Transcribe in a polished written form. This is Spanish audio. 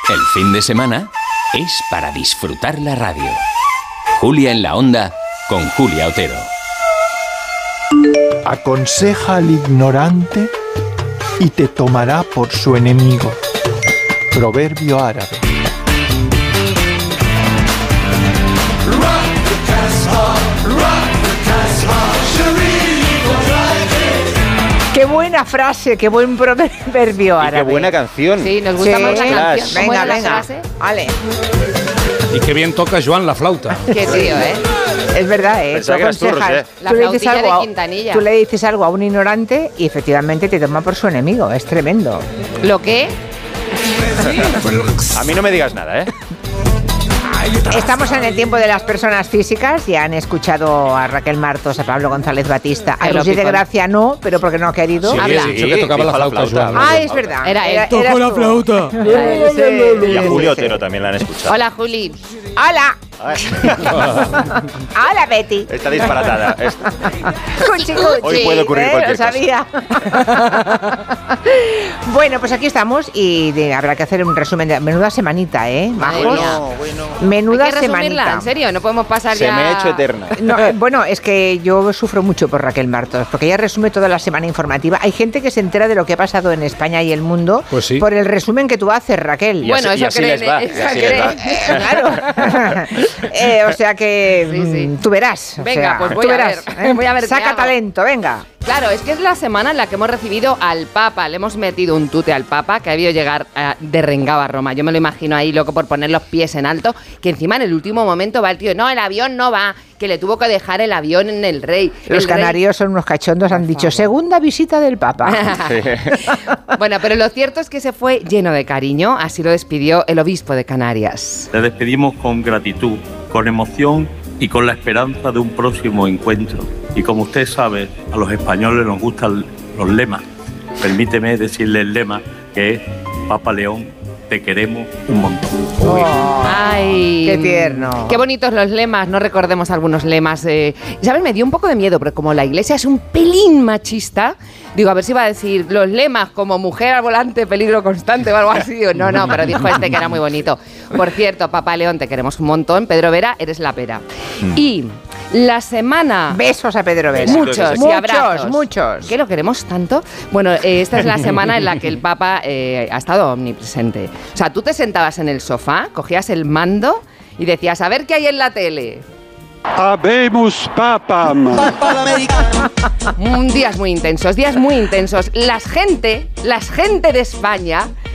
El fin de semana es para disfrutar la radio. Julia en la Onda con Julia Otero. Aconseja al ignorante y te tomará por su enemigo. Proverbio árabe. Qué buena frase, qué buen proverbio árabe. Y qué buena canción. Sí, nos gusta más la canción. ¿Cómo Venga, era la venga. frase? Vale. Y qué bien toca Joan la flauta. Qué tío, ¿eh? Es verdad, ¿eh? Pensaba que eras tú, Rosé. La Tú le dices flautilla algo de Quintanilla. Tú le dices algo a un ignorante y efectivamente te toma por su enemigo. Es tremendo. ¿Lo qué? A mí no me digas nada, ¿eh? Estamos en el tiempo de las personas físicas. Ya han escuchado a Raquel Martos, a Pablo González Batista, a Ay, Luis lo de picón. Gracia no, pero porque no ha querido. Sí, Habla. he dicho que tocaba la dijo flauta, Joan. Ah, es verdad. Era él. eras Tocó la tú. flauta. Sí, Y a sí, Julio sí. Otero también la han escuchado. Hola, Juli. Hola. Ay. Hola, Betty. Está disparatada. Cuchi, cuchi. Hoy puede ocurrir cualquier Lo sabía. Bueno, pues aquí estamos y habrá que hacer un resumen de menuda semanita, ¿eh? Madre Bajos. mía. Bueno. Menuda Hay que resumirla, semanita. en serio, no podemos pasar Se ya... me ha hecho eterna. No, bueno, es que yo sufro mucho por Raquel Martos, porque ella resume toda la semana informativa. Hay gente que se entera de lo que ha pasado en España y el mundo Pues sí. por el resumen que tú haces, Raquel. Y Bueno, así- y eso así creen, les va, y eso así les va. creen. Claro. O sea que Sí, sí. tú verás. Venga, pues tú voy a verás, ver. Voy a ver qué Saca hago. talento, venga. Claro, es que es la semana en la que hemos recibido al Papa. Le hemos metido un tute al Papa que ha debido llegar de Rengao a Roma. Yo me lo imagino ahí, loco por poner los pies en alto. Que encima en el último momento va el tío, no, el avión no va. Que le tuvo que dejar el avión en el Rey. Los El Rey- canarios son unos cachondos, han dicho, segunda visita del Papa. Bueno, pero lo cierto es que se fue lleno de cariño. Así lo despidió el obispo de Canarias. Le despedimos con gratitud, con emoción y con la esperanza de un próximo encuentro. Y como usted sabe, a los españoles nos gustan los lemas. Permíteme decirle el lema, que es Papa León, te queremos un montón. Ay, qué tierno. Qué bonitos los lemas, no recordemos algunos lemas. ¿Sabes? Me dio un poco de miedo, pero como la iglesia es un pelín machista, digo, a ver si va a decir los lemas como mujer al volante, peligro constante o algo así. Digo, no, pero dijo este que era muy bonito. Por cierto, Papa León, te queremos un montón. Pedro Vera, eres la pera. Y la semana... Besos a Pedro Vera. Muchos y abrazos. Muchos. ¿Qué lo queremos tanto? Bueno, esta es la semana en la que el Papa ha estado omnipresente. O sea, tú te sentabas en el sofá, cogías el mando y decías, a ver qué hay en la tele. Habemus papam. Días muy intensos, días muy intensos. La gente de España